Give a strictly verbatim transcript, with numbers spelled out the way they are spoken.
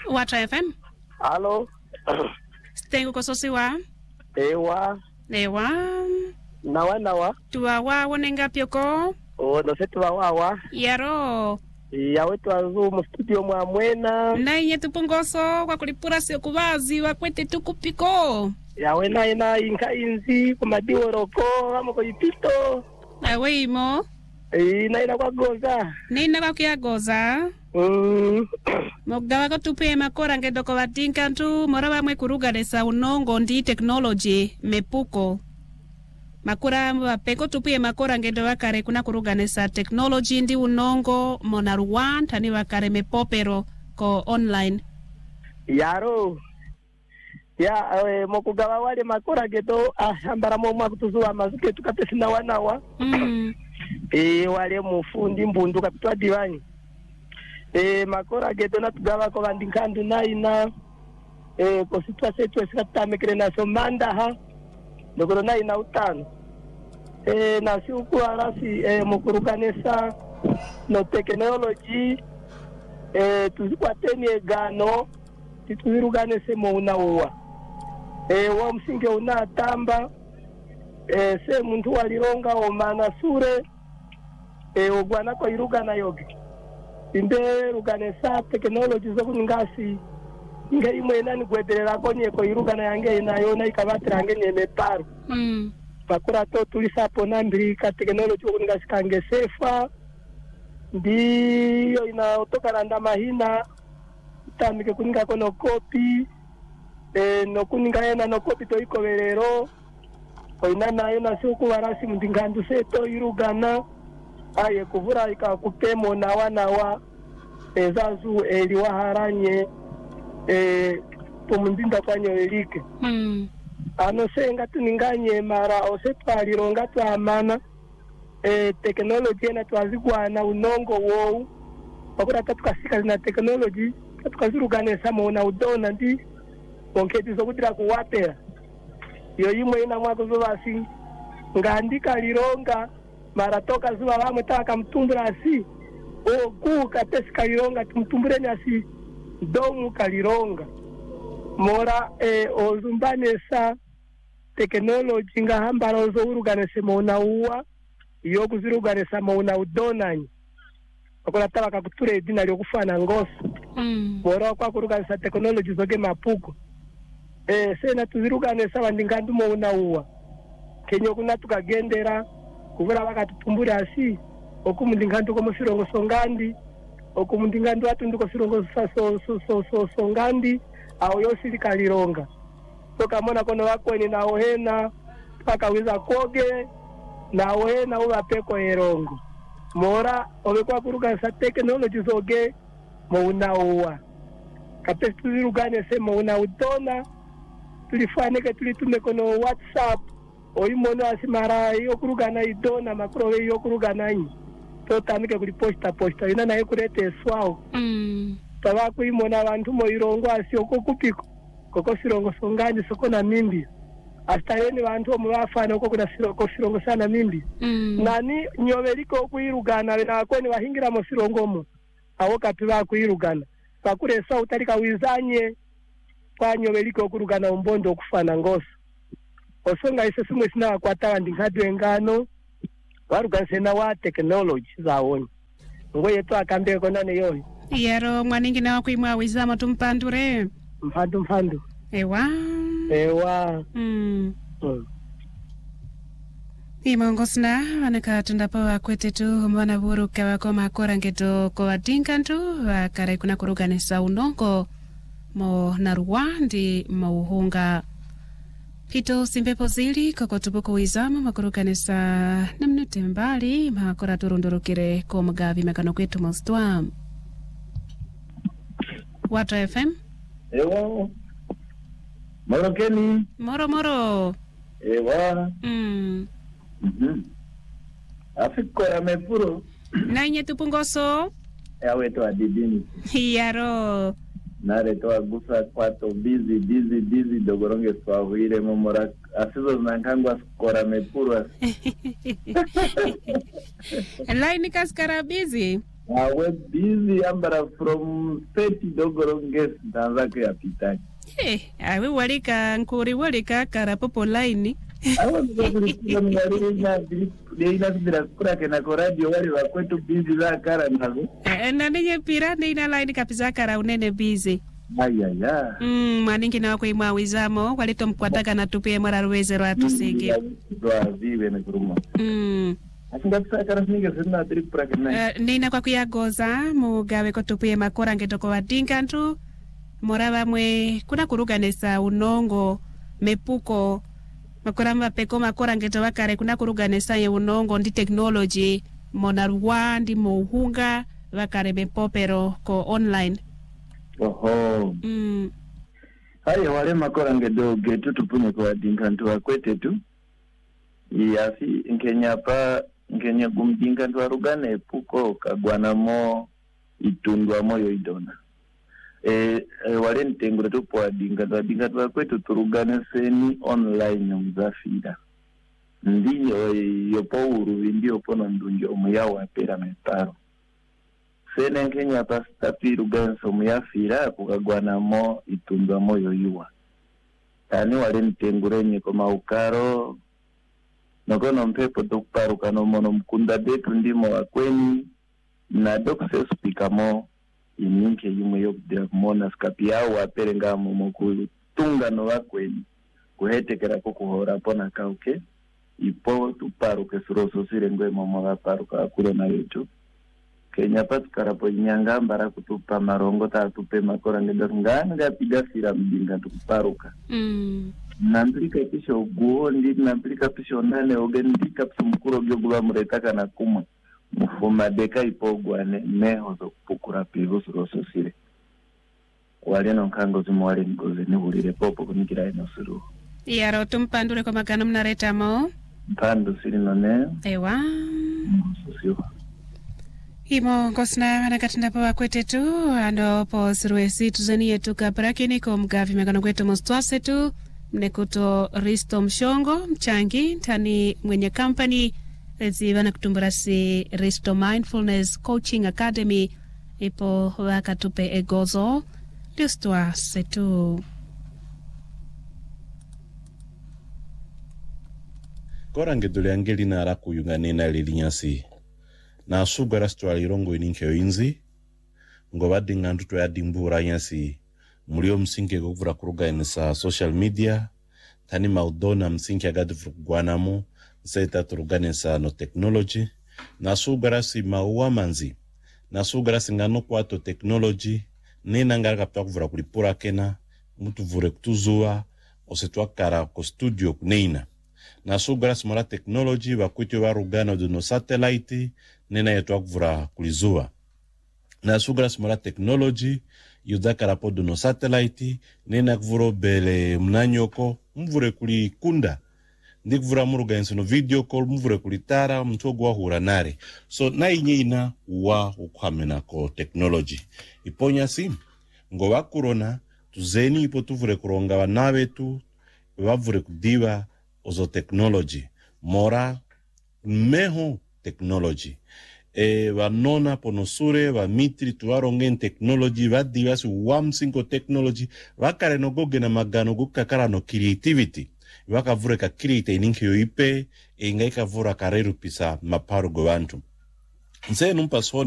Wacha F M. Halo. Stengo kososiwa. Ewa. Ewa. Nawa nawa. Tuwawa wonenga pyoko. O no se tuwawa. Yaro. Yawe twazu mu studio mwa mwena. Na inye tupungoso kwa kulipura sio kubazi wakwete tukupiko. Yawe na ina inka inzi kumadiwo roko amako ipito. Awe imo. Eh na ina kwa goza. Nina kwa kia goza. Mm. Mogdawa ko tupe makora ngedoko batinka tu moraba mwe kuruga desa unongo ndi technology mepuko. Makura wapeko tupe makora ngedo wakare kuna kuruga nesa technology ndi unongo monaruwan tani wakare mepopero ko online. Yaro. Ya eh, mokugawa wale makora gedo ahambara mo mwa kutuzuwa mazuke tukapesina wanawa. Mm. Eh wale mufundi mbundu kapitwa divani. Eh makora gedo na tugawa ko bandinkandu naina eh ko situação tu esikatamekere na somanda ha ndogoro naina utano eh na siku arasi eh mukuruganesa no technology eh tuzikwateni egano tituziruganese mo unawa eh wa msinge unatamba eh se muntu walironga o mana sure eh ogwana ko irugana yogi inde ruganesa technology zo kuningasi inga imwe nani gwederera konye ko irugana yange nayo na ikabatira yange nyeme paru Mm. bakura to tulisa pona mbiri ka technology ko kuningasi kange sefa ndiyo ina otoka nda mahina tamike kuninga kono copy eh no kuninga yana no copy to ikoberero oina nayo na siku warasi mndingandu seto irugana aye kuvura ikakupemo na wanawa ezazu eliwa haranye eh pomundinda kwanyo elike Mm. ano senga tuninganye mara osetwalironga twamana eh technology na twazikwana unongo wo bakura tatukasika na technology tukazirugane samo na udona ndi onketi zokutira kuwapera yo imwe ina mwako zobasi ngandika lironga mara toka zuwa wamwe taka mtumbura asi o ku katesi kalironga tumtumbure ni asi domu kalironga mora e ozumbanesa technology nga hambara ozo uruganese mona uwa yo kuziruganesa mona udonanyi akola tabaka kuture dina lyo kufana ngoso Mm. mora kwa kuruganesa technology zoge mapuko eh sena tuziruganesa bandingandu mona uwa kenyo kuna tukagendera kuvura vakatupumbura asi okumundingandu ko musirongo songandi okumundingandu atunduko sirongo so so so so songandi awo yosili kalironga toka mona kono wakweni na ohena pakawiza koge na ohena uwa peko erongo mora obekwa kuruga sa technology zoge mo unawa kapesi tulirugane se mo una utona tulifanike tulitume kono WhatsApp oimono asimara yo kurugana idona makrove yo kurugana nyi to tamike kuli posta posta ina naye kurete swao Mm. taba kuimona abantu mo irongo asio kokupiko koko sirongo songani soko na mimbi astareni bantu mu bafana uko kuna sirongo sirongo sana mimbi Mm. nani nyoberiko kuirugana na koni wahingira mo sirongo mo awo kapiba kuirugana bakure sa utarika wizanye kwa nyoberiko kurugana umbondo okufana ngoso osonga ise simwe sina kwata ndingadwe ngano waruganse na wa technology zawoni ngo yetu akambe kona ne yoyo Yaro mwaningi na wakuimwa wizama tumpandure. mpandu mpandu Ewa. ewa Mm. mm. Imongosna wanaka tundapo wakwete tu mwana buru kawa ko makora ngeto ko watinka tu wakare kuna kuruganisa unongo mo naruwandi mo uhunga pito simpepo zili koko tupuko wizama makuruganisa namnute mbali makora turundurukire ko magavi makano kwetu mostwa Wata F M. Ewa. Morokeni. Moro moro. Ewa. Mm. Mhm. Afiko ya mepuro. Na inye tupungoso. Yawe to adidini. Yaro. Nare to agusa kwato busy busy busy dogoronge swahili momora asizo zinankangwa skora mepuro. Line kaskara busy. awe busy ambara from thirty dogoronges ndanzake ya pitani. Eh, awe walika nkuri walika karapopo line. Awe mzuri mngari na deina bila kura kena ko radio wale wa kwetu busy za kara nazo. Eh, na ninye pira deina line kabisa kara unene busy. Aya ya. Mm, maningi na wako imwa wizamo walito mkwataka na tupie mara ruweze rwa tusege. Dwa vive na kuruma. Mm. Asinga tsakara singa sina trip pra kena. Uh, nina kwa kuyagoza mugawe ko tupie makora ngetoko wadinga ntu morava mwe kuna kuruganesa unongo mepuko makora mapeko makora ngeto wakare kuna kuruganesa ye unongo ndi technology monarwa ndi muhunga wakare mepopero ko online. Oho. Mm. Haya wale makora ngedo getu tupune kwa dinga ntu wakwete tu. Yasi nkenya pa nkenya kumdinga ntu warugane puko kagwanamo itundwa moyo idona. E, e wale ntengure tupo adinga ntu adinga ntu wakwetu turugane seni online mzafira. Ndiyo yopo uruvi ndiyo pono ndunjo umuyawa pera metaro. Sene nkenya pa stapiru ganso muyafira kukagwanamo itundwa moyo yuwa. Tani wale ntengure nye koma ukaro nokono mpepo tukuparuka no mono mkunda betu ndimo wakweni na dokse spikamo ininke yumo yokudira kumona skapi yao wapere nga mumukulu tunga no wakweni kuhetekera kukuhora pona kauke ipo tuparuke suroso sire ngwe momo waparuka akuro na yetu Kenya patu karapo inyanga mbara kutupa marongo tatupe makora ngedor ngana gapiga sira mbinga tukuparuka. Mm. Namplika pisho guo ndi namplika pisho nane ogendika psumkuro gyogula muretaka na kumwe mufuma deka ipogwane meho zo kupukura pivu suroso sire wale nonkango zimu wale ngoze ni hulire popo kunikira ino suru Yaro tumpandure kwa magano mnareta mo mpando siri none ewa msusiwa Imo ngosna wanakatinda pa wakwete tu ando po siruesi tuzani yetu kaprakini ko mgavi megano kwetu mostwase tu mnekuto Risto Mshongo mchangi tani mwenye company ezi wana kutumbura si Risto Mindfulness Coaching Academy ipo wakatupe egozo liustwase tu Kora ngedule angeli na araku yunganena lilinyasi na sugara stwalirongo ininke inzi ngo badinga nduto ya dimbura nyasi mulio msinke kuvura kuruga inisa social media tani maudona msinke agadi vurugwanamo nsaita turuganisa no technology na sugara si mauwa manzi na sugara singano kwa to technology nena ngara kapta kuvura kulipura kena mtu vure kutuzua osetwa kara ko studio kuneina na sugara simara technology wakuityo warugano duno satellite nena yetu akuvura kulizua na sugara simara technology yudaka rapodo no satellite nena kuvuro bele mnanyoko mvure kulikunda ndi kuvura muruga no video call mvure kulitara mtogo wa huranare so na inyina wa ukhamena ko technology iponya sim ngo wakurona tuzeni ipo tuvure kuronga wanawe tu wavure kudiva ozo technology mora meho technology e vanona ponosure va mitri tuwarongen technology va divasi wamsinko technology vakare no goge na magano gukakara no creativity vakavure ka create ininke yoipe e ngai kavura kareru pisa maparo go vantu nse numpa